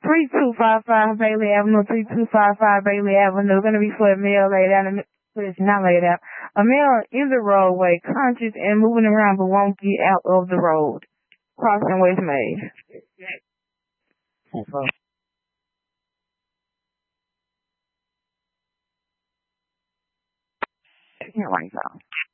3255 Bailey Avenue, 3255 Bailey Avenue. Going to be for a male laid out, not laid out. A male in the roadway, conscious and moving around, but won't get out of the road. Crossing was made. Here, right now.